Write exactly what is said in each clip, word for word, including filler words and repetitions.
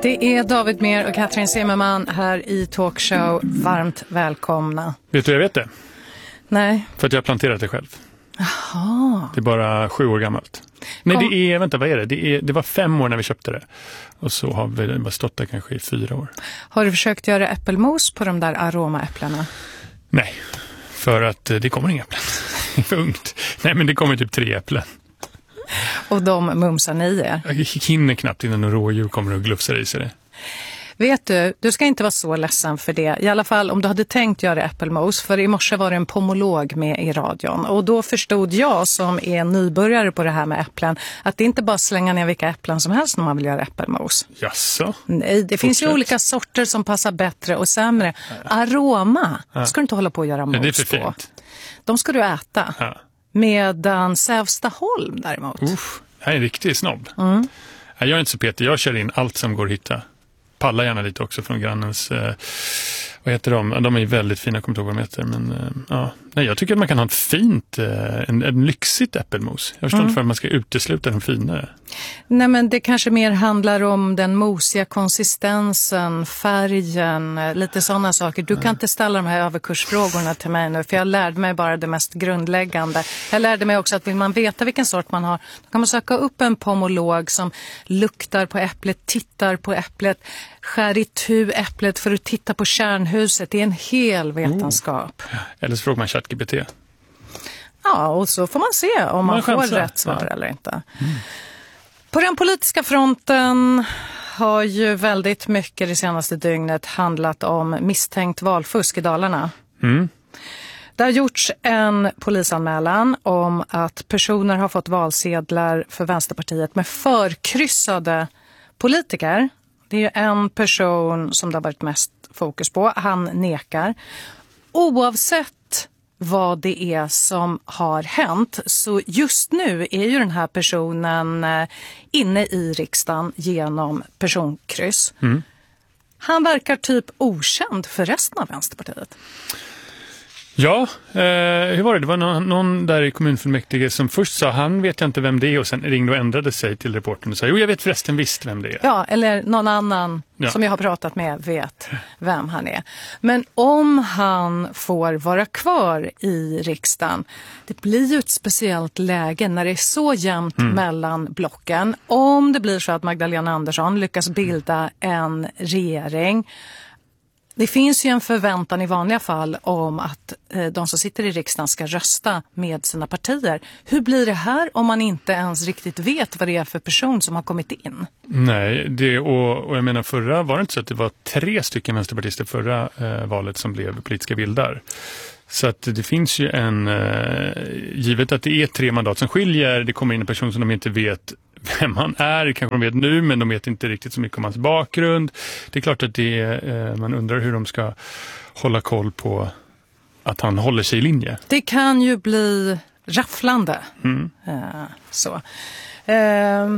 Det är David Mer och Katrin Zimmerman här i Talkshow. Varmt välkomna. Vet du jag vet det? Nej. För att jag har planterat det själv. Jaha. Det är bara sju år gammalt. Nej, Kom. det är, vänta, vad är det? Det, är, det var fem år när vi köpte det. Och så har vi bara stått där kanske i fyra år. Har du försökt göra äppelmos på de där aromaäpplena? Nej, för att det kommer inga äpplen. Det är för ungt. Nej, men det kommer typ tre äpplen. Och de mumsar ni er? Jag hinner knappt innan en rådjur kommer och glufsar i sig det. Vet du, du ska inte vara så ledsen för det. I alla fall om du hade tänkt göra äppelmos. För i morse var det en pomolog med i radion. Och då förstod jag som är nybörjare på det här med äpplen att det inte bara slänga ner vilka äpplen som helst när man vill göra äppelmos. Jaså? Nej, det finns ju olika sorter som passar bättre och sämre. Aroma Ja. ska du inte hålla på att göra mos Ja, det är för på. fint. De ska du äta. Ja. Medan Sävstaholm däremot. Uff, jag är en riktig snobb. Mm. Jag är inte så petig, jag kör in allt som går att hitta. Pallar gärna lite också från grannens, eh, vad heter de? De är ju väldigt fina, kommer inte ihåg vad de heter. Men eh, ja, nej, jag tycker att man kan ha ett fint, eh, en, en lyxigt äppelmos. Jag förstår Mm. inte för att man ska utesluta den finare. Nej, men det kanske mer handlar om den mosiga konsistensen, färgen, lite sådana saker. Du kan inte ställa de här överkursfrågorna till mig nu, för jag lärde mig bara det mest grundläggande. Jag lärde mig också att vill man veta vilken sort man har, då kan man söka upp en pomolog som luktar på äpplet, tittar på äpplet, skär itu äpplet för att titta på kärnhuset. Det är en hel vetenskap. Oh. Eller så frågar man ChatGPT. Ja, och så får man se om man, Man får chansar. rätt svar Ja. eller inte. Mm. På den politiska fronten har ju väldigt mycket det senaste dygnet handlat om misstänkt valfusk i Dalarna. Mm. Det har gjorts en polisanmälan om att personer har fått valsedlar för Vänsterpartiet med förkryssade politiker. Det är ju en person som det har varit mest fokus på. Han nekar. Oavsett vad det är som har hänt, så just nu är ju den här personen inne i riksdagen genom personkryss. Mm. Han verkar typ okänd för resten av Vänsterpartiet. Ja, eh, hur var det? Det var någon, någon där i kommunfullmäktige som först sa han vet jag inte vem det är och sen ringde och ändrade sig till reportern och sa jo jag vet förresten visst vem det är. Ja, eller någon annan Ja. som jag har pratat med vet vem han är. Men om han får vara kvar i riksdagen, det blir ju ett speciellt läge när det är så jämnt mm. mellan blocken. Om det blir så att Magdalena Andersson lyckas bilda en regering. Det finns ju en förväntan i vanliga fall om att eh, de som sitter i riksdagen ska rösta med sina partier. Hur blir det här om man inte ens riktigt vet vad det är för person som har kommit in? Nej, det, och, och jag menar förra var det inte så att det var tre stycken vänsterpartister förra eh, valet som blev politiska vildar. Så att det finns ju en, eh, givet att det är tre mandat som skiljer, det kommer in en person som de inte vet vem han är, kanske de vet nu men de vet inte riktigt så mycket om hans bakgrund. Det är klart att det är, man undrar hur de ska hålla koll på att han håller sig i linje. Det kan ju bli rafflande. Mm. Uh, så. Uh,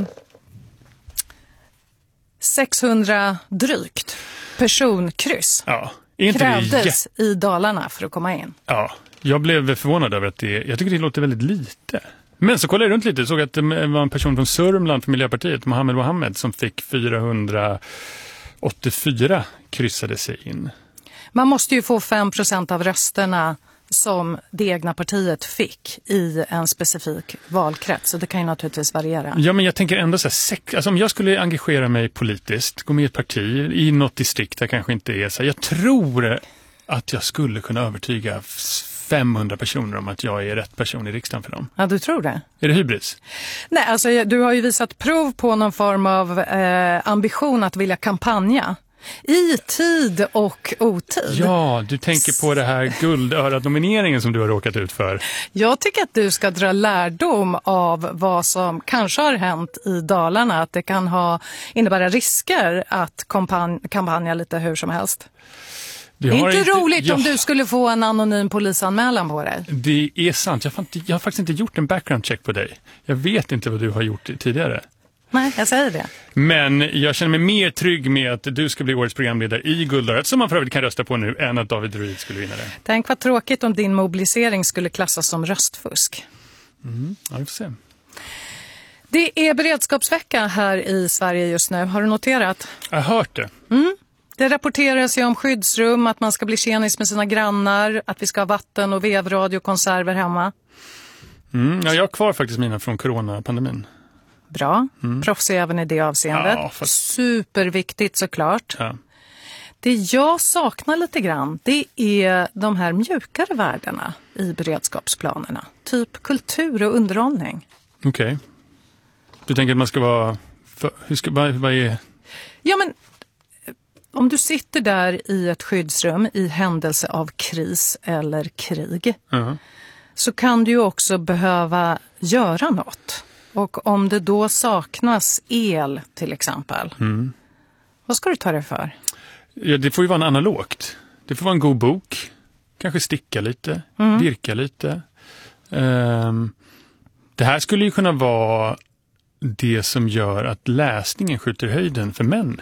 sexhundra drygt personkryss Ja, är inte krävdes det... i Dalarna för att komma in. Ja, jag blev förvånad över att det, jag tycker det låter väldigt lite. Men så kollade jag runt lite och såg att det var en person från Sörmland för Miljöpartiet, Mohammed Mohammed, som fick fyrahundraåttiofyra kryssade sig in. Man måste ju få fem procent av rösterna som det egna partiet fick i en specifik valkrets. Så det kan ju naturligtvis variera. Ja, men jag tänker ändå så här, sex, alltså om jag skulle engagera mig politiskt, gå med i ett parti i något distrikt där kanske inte är så här, jag tror att jag skulle kunna övertyga femhundra personer om att jag är rätt person i riksdagen för dem. Ja, du tror det? Är det hybris? Nej, alltså du har ju visat prov på någon form av eh, ambition att vilja kampanja. I tid och otid. Ja, du tänker på det här guldörat-nomineringen som du har råkat ut för. Jag tycker att du ska dra lärdom av vad som kanske har hänt i Dalarna. Att det kan ha innebära risker att kampan- kampanja lite hur som helst. Det är inte, inte roligt ja. om du skulle få en anonym polisanmälan på dig. Det är sant. Jag, fan, jag har faktiskt inte gjort en background check på dig. Jag vet inte vad du har gjort tidigare. Nej, jag säger det. Men jag känner mig mer trygg med att du ska bli årets programledare i Guldörat, som man för övrigt kan rösta på nu, än att David Druid skulle vinna det. Tänk vad tråkigt om din mobilisering skulle klassas som röstfusk. Mm, ja, vi får se. Det är beredskapsvecka här i Sverige just nu. Har du noterat? Jag har hört det. Mm. Det rapporteras ju om skyddsrum, att man ska bli tjenis med sina grannar, att vi ska ha vatten och vevradio och konserver hemma. Mm, ja, jag har kvar faktiskt mina från coronapandemin. Bra. Mm. Proffsig även i det avseendet. Ja, fast... Superviktigt såklart. Ja. Det jag saknar lite grann, det är de här mjukare värdena i beredskapsplanerna. Typ kultur och underhållning. Okej. Okay. Du tänker att man ska vara... För, hur ska, vad, vad är... Ja, men om du sitter där i ett skyddsrum i händelse av kris eller krig, Uh-huh. så kan du ju också behöva göra något. Och om det då saknas el till exempel, mm. vad ska du ta det för? Ja, det får ju vara en analogt. Det får vara en god bok. Kanske sticka lite, mm. virka lite. Um, det här skulle ju kunna vara det som gör att läsningen skjuter höjden för män.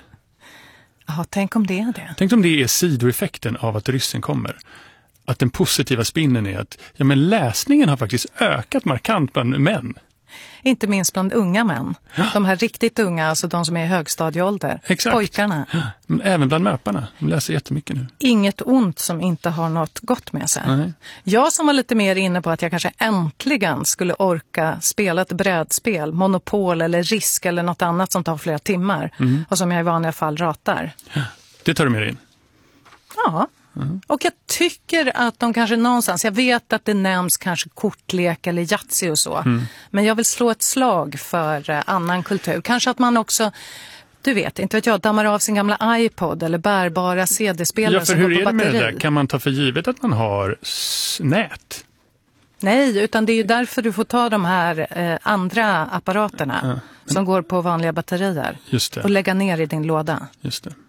Ja, tänk om det är det. Tänk om det är sidoeffekten av att ryssen kommer. Att den positiva spinnen är att ja, men läsningen har faktiskt ökat markant bland män. Inte minst bland unga män. Ja. De här riktigt unga, alltså de som är i högstadieålder. Exakt. Pojkarna. Ja. Men även bland möparna. De läser jättemycket nu. Inget ont som inte har något gott med sig. Nej. Jag som var lite mer inne på att jag kanske äntligen skulle orka spela ett brädspel, Monopol eller Risk eller något annat som tar flera timmar. Mm. Och som jag i vanliga fall ratar. Ja. Det tar du med in. Ja. Mm. Och jag tycker att de kanske någonstans, jag vet att det nämns kanske kortlek eller Yatzy och så, mm. men jag vill slå ett slag för uh, annan kultur. Kanske att man också, du vet, inte vet jag, dammar av sin gamla iPod eller bärbara C D-spelare. Ja, för hur är det med det där? Kan man ta för givet att man har nät? Nej, utan det är ju därför du får ta de här eh, andra apparaterna ja, men... som går på vanliga batterier. Just det. Och lägga ner i din låda. Just det.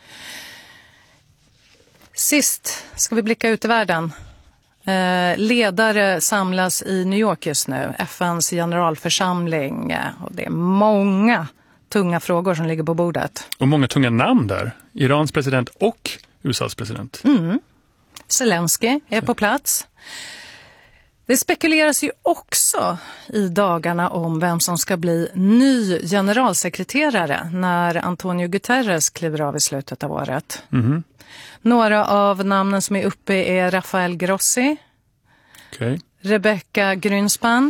Sist ska vi blicka ut i världen. Eh, ledare samlas i New York just nu. F N:s generalförsamling. Och det är många tunga frågor som ligger på bordet. Och många tunga namn där. Irans president och U S A:s president. Mm. Zelensky är på plats. Det spekuleras ju också i dagarna om vem som ska bli ny generalsekreterare när Antonio Guterres kliver av i slutet av året. Mm. Några av namnen som är uppe är Rafael Grossi, okay. Rebecca Grynspan,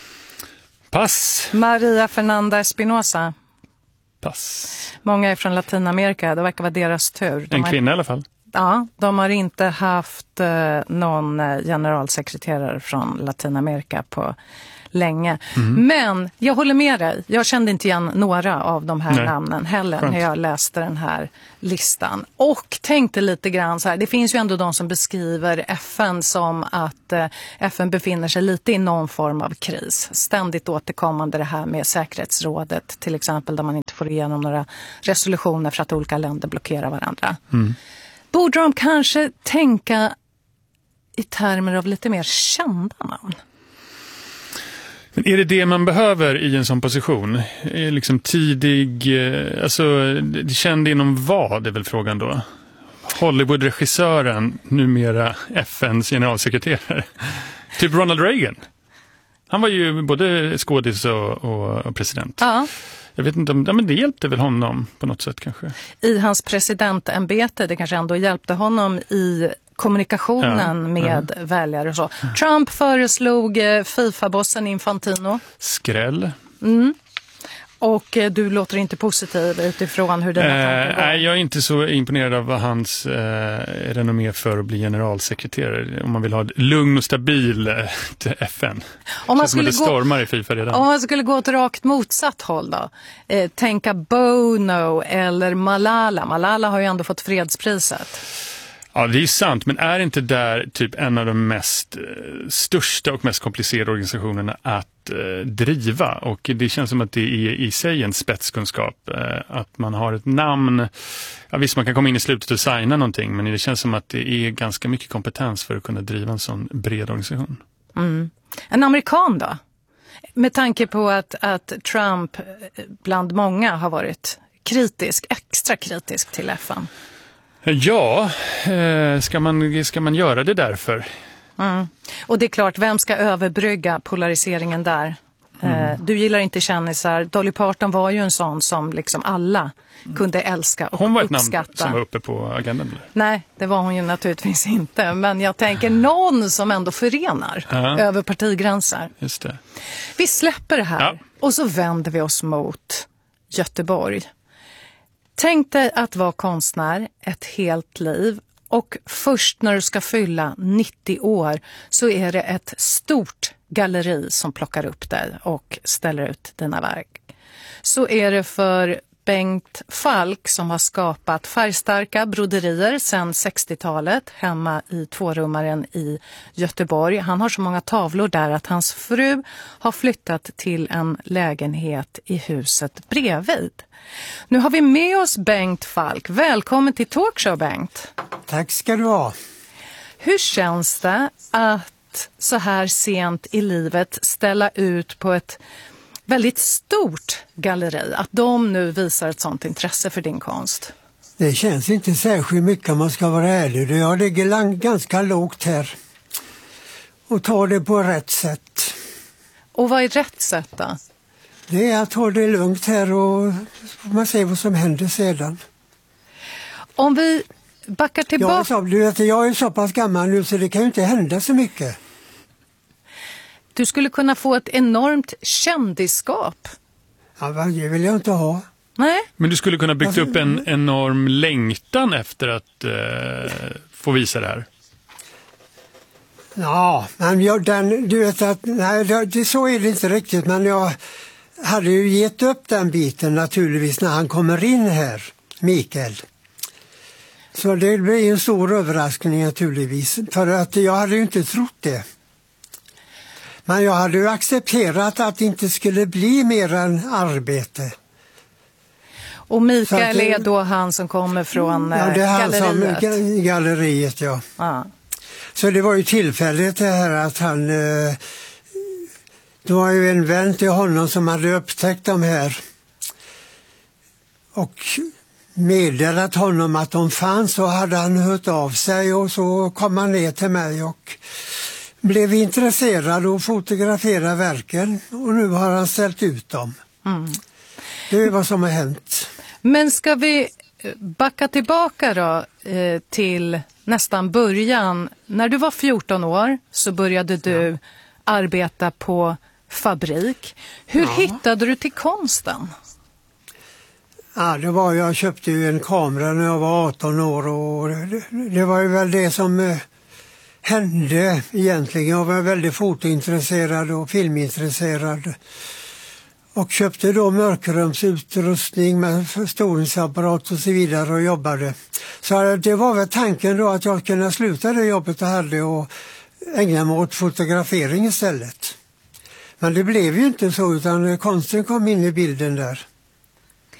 pass. Maria Fernanda Espinosa. Pass. Många är från Latinamerika, det verkar vara deras tur. De en kvinna har... i alla fall. Ja, de har inte haft eh, någon generalsekreterare från Latinamerika på länge. Mm. Men jag håller med dig. Jag kände inte igen några av de här Nej. namnen heller Skönt. när jag läste den här listan. Och tänkte lite grann så här, det finns ju ändå de som beskriver F N som att eh, F N befinner sig lite i någon form av kris. Ständigt återkommande det här med säkerhetsrådet till exempel, där man inte får igenom några resolutioner för att olika länder blockerar varandra. Mm. Borde de kanske tänka i termer av lite mer kända namn? Men är det det man behöver i en sån position? Är liksom tidig, alltså det kände inom vad är väl frågan då? Hollywood-regissören, numera F N:s generalsekreterare. Typ Ronald Reagan. Han var ju både skådis och, och, och president. Ja. Jag vet inte om ja, men det hjälpte väl honom på något sätt kanske. I hans presidentämbete, det kanske ändå hjälpte honom i kommunikationen ja, med ja. väljare och så. Trump föreslog FIFA-bossen Infantino. Skräll. Mm. Och eh, du låter inte positiv utifrån hur den här eh, Nej, jag är inte så imponerad av vad hans eh, renommé för att bli generalsekreterare. Om man vill ha ett lugn och stabil eh, F N. Om man, skulle gå, stormar i FIFA redan. om man skulle gå åt rakt motsatt håll då. Eh, tänka Bono eller Malala. Malala har ju ändå fått fredspriset. Ja, det är sant, men är inte där typ en av de mest eh, största och mest komplicerade organisationerna att eh, driva? Och det känns som att det är i sig en spetskunskap. Eh, att man har ett namn, ja visst man kan komma in i slutet och signa någonting, men det känns som att det är ganska mycket kompetens för att kunna driva en sån bred organisation. Mm. En amerikan då? Med tanke på att, att Trump bland många har varit kritisk, extra kritisk till F N. Ja, ska man, ska man göra det därför? Mm. Och det är klart, vem ska överbrygga polariseringen där? Mm. Du gillar inte kändisar. Dolly Parton var ju en sån som liksom alla kunde älska och uppskatta. Hon var ett namn som var uppe på agendan? Eller? Nej, det var hon ju naturligtvis inte. Men jag tänker någon som ändå förenar ja. över partigränser. Just det. Vi släpper det här ja. och så vänder vi oss mot Göteborg. Tänk dig att vara konstnär ett helt liv. Och först när du ska fylla nittio år så är det ett stort galleri som plockar upp dig och ställer ut dina verk. Så är det för Bengt Falk som har skapat färgstarka broderier sedan sextiotalet hemma i tvårummaren i Göteborg. Han har så många tavlor där att hans fru har flyttat till en lägenhet i huset bredvid. Nu har vi med oss Bengt Falk. Välkommen till Talkshow, Bengt. Tack ska du ha. Hur känns det att så här sent i livet ställa ut på ett väldigt stort galleri? Att de nu visar ett sånt intresse för din konst? Det känns inte särskilt mycket om man ska vara ärlig. Jag ligger ganska lågt här och tar det på rätt sätt. Och vad är rätt sätt då? Det är att ha det lugnt här och man ser vad som händer sedan. Om vi backar tillbaka... Jag är, så, du vet, jag är så pass gammal nu så det kan ju inte hända så mycket. Du skulle kunna få ett enormt kändisskap. Ja, det vill jag inte ha. Nej. Men du skulle kunna bygga alltså, upp en enorm längtan efter att eh, få visa det här. Ja, men jag, den, du vet att nej, det, så är det inte riktigt, men jag hade ju gett upp den biten naturligtvis när han kommer in här, Mikael. Så det blir en stor överraskning naturligtvis, för att jag hade ju inte trott det. Men jag hade ju accepterat att det inte skulle bli mer än arbete. Och Mikael det, är då han som kommer från ja, det är han galleriet? Som, galleriet, ja. Ah. Så det var ju tillfälligt det här att han... Det var ju en vän till honom som hade upptäckt de här. Och meddelat honom att de fanns, så hade han hört av sig och så kom han ner till mig och blev intresserad och fotograferade verken. Och nu har han ställt ut dem. Mm. Det är vad som har hänt. Men ska vi backa tillbaka då eh, till nästan början. När du var fjorton år så började du ja. arbeta på fabrik. Hur ja. hittade du till konsten? Ja, det var, jag köpte ju en kamera när jag var arton år och det, det var ju väl det som eh, hände egentligen. Jag var väldigt fotointresserad och filmintresserad. Och köpte då mörkrumsutrustning med förstoringsapparat och så vidare och jobbade. Så det var väl tanken då att jag kunde sluta det jobbet jag hade och ägna mig åt fotografering istället. Men det blev ju inte så, utan konsten kom in i bilden där.